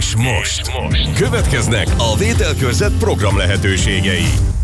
És most következnek a Vételkörzet program lehetőségei.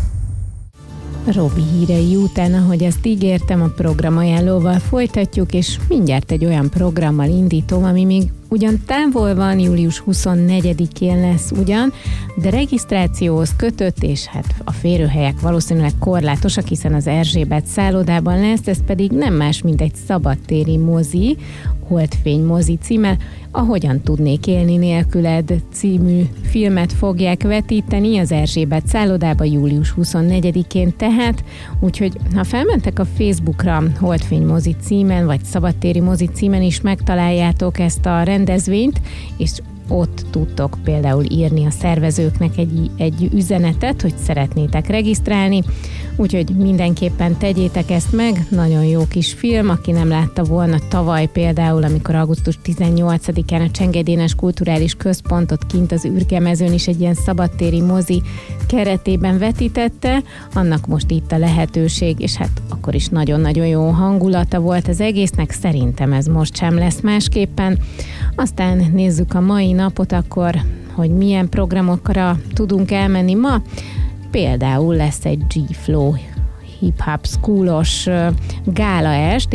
Robi hírei után, ahogy ezt ígértem, a programajánlóval folytatjuk, és mindjárt egy olyan programmal indítom, ami még ugyan távol van, július 24-én lesz ugyan, de regisztrációhoz kötött, és hát a férőhelyek valószínűleg korlátosak, hiszen az Erzsébet szállodában lesz, ez pedig nem más, mint egy szabadtéri mozi, Holdfény mozi címe, Ahogyan tudnék élni nélküled című filmet fogják vetíteni az Erzsébet szállodába július 24-én tehát, úgyhogy ha felmentek a Facebookra Holdfény mozi címen, vagy szabadtéri mozi címen is megtaláljátok ezt a rendezvényt, és ott tudtok például írni a szervezőknek egy üzenetet, hogy szeretnétek regisztrálni, úgyhogy mindenképpen tegyétek ezt meg, nagyon jó kis film, aki nem látta volna tavaly például, amikor augusztus 18-án a Csengely Dénes Kulturális Központot kint az Ürgemezőn is egy ilyen szabadtéri mozi keretében vetítette, annak most itt a lehetőség, és hát akkor is nagyon-nagyon jó hangulata volt az egésznek, szerintem ez most sem lesz másképpen. Aztán nézzük a mai napot akkor, hogy milyen programokra tudunk elmenni ma. Például lesz egy G-Flow hip-hop schoolos gálaest,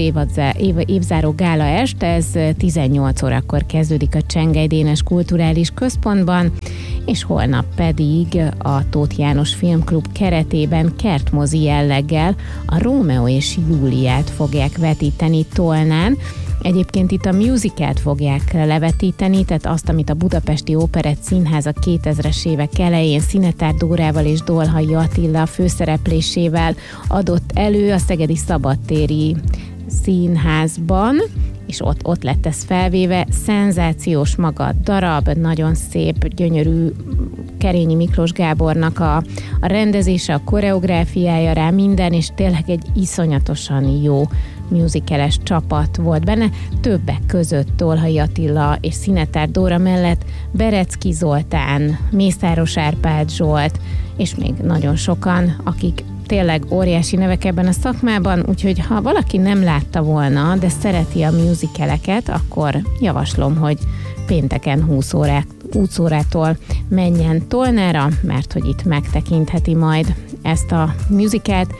évzáró gálaest, ez 18 órakor kezdődik a Csengely Dénes Kulturális Központban, és holnap pedig a Tóth János Filmklub keretében kertmozi jelleggel a Rómeó és Júliát fogják vetíteni Tolnán. Egyébként itt a musicalt fogják levetíteni, tehát azt, amit a Budapesti Operett Színház a 2000-es évek elején Szinetár Dórával és Dolhai Attila főszereplésével adott elő a Szegedi Szabadtéri Színházban, és ott lett ez felvéve. Szenzációs maga a darab, nagyon szép, gyönyörű Kerényi Miklós Gábornak a rendezése, a koreográfiája rá minden, és tényleg egy iszonyatosan jó musicales csapat volt benne, többek között Dolhai Attila és Szinetár Dóra mellett Berecki Zoltán, Mészáros Árpád Zsolt, és még nagyon sokan, akik tényleg óriási nevek ebben a szakmában, úgyhogy ha valaki nem látta volna, de szereti a musicaleket, akkor javaslom, hogy pénteken 20 órától menjen Tolnára, mert hogy itt megtekintheti majd ezt a musicalt.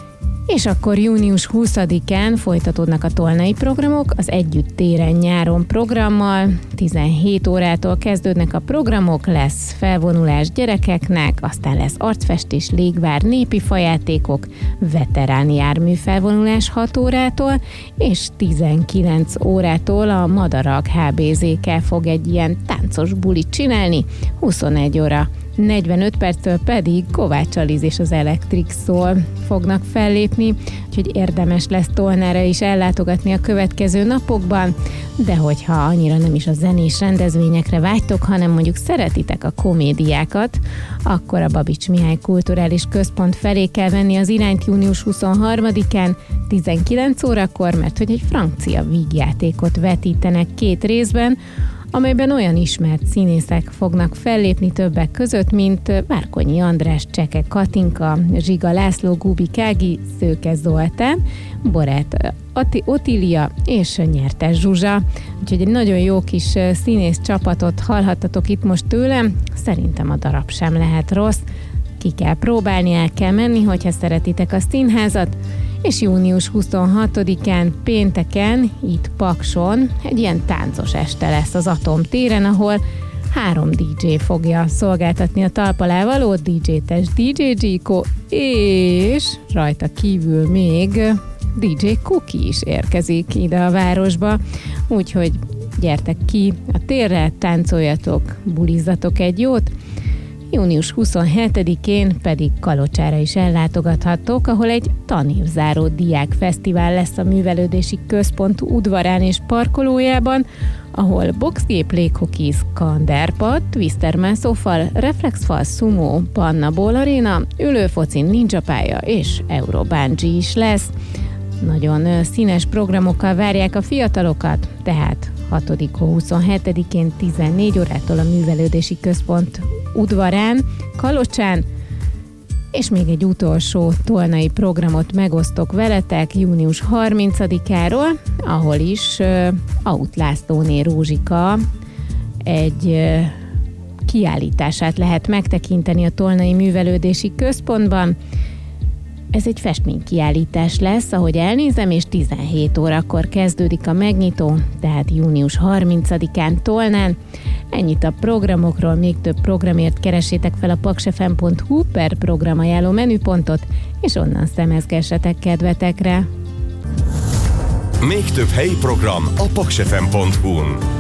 És akkor június 20-án folytatódnak a tolnai programok, az Együtt téren nyáron programmal, 17 órától kezdődnek a programok, lesz felvonulás gyerekeknek, aztán lesz arcfestés, légvár, népi fajátékok, veteráni jármű felvonulás 6 órától, és 19 órától a Madarak HBZK fog egy ilyen táncos bulit csinálni, 21 óra 45 perctől pedig Kovács Aliz és az Electric Soul fognak fellépni, úgyhogy érdemes lesz Tolnára is ellátogatni a következő napokban, de hogyha annyira nem is a zenés rendezvényekre vágytok, hanem mondjuk szeretitek a komédiákat, akkor a Babics Mihály Kulturális Központ felé kell venni az irányt június 23-án 19 órakor, mert hogy egy francia vígjátékot vetítenek 2 részben, amelyben olyan ismert színészek fognak fellépni többek között, mint Várkonyi András, Cseke Katinka, Zsiga László, Gubi Kági, Szőke Zoltán, Borát Otília és Nyertes Zsuzsa. Úgyhogy egy nagyon jó kis színész csapatot hallhattatok itt most tőlem. Szerintem a darab sem lehet rossz. Ki kell próbálni, el kell menni, hogyha szeretitek a színházat. És június 26-án pénteken itt Pakson egy ilyen táncos este lesz az Atom téren, ahol 3 DJ fogja szolgáltatni a talpalávaló, DJ Test, DJ Gyiko, és rajta kívül még DJ Cookie is érkezik ide a városba, úgyhogy gyertek ki a térre, táncoljatok, bulizzatok egy jót. Június 27-én pedig Kalocsára is ellátogathattok, ahol egy tanévzáró diákfesztivál lesz a Művelődési Központ udvarán és parkolójában, ahol boxgép, léghoki, skanderpad, twistermászófal, reflexfal, sumo, pannaball aréna, ülőfoci, ninjapálya és eurobungee is lesz. Nagyon színes programokkal várják a fiatalokat, tehát 6-27-én 14 órától a Művelődési Központ udvarán, Kalocsán, és még egy utolsó tolnai programot megosztok veletek június 30-áról, ahol is Aut Lászlóné Rózsika egy kiállítását lehet megtekinteni a Tolnai Művelődési Központban. Ez egy festménykiállítás lesz, ahogy elnézem, és 17 órakor kezdődik a megnyitó, tehát június 30-án Tolnán. Ennyit a programokról, még több programért keresétek fel a paksfm.hu per programajánló menüpontot, és onnan szemezgessetek kedvetekre. Még több helyi program a paksfm.hu-n.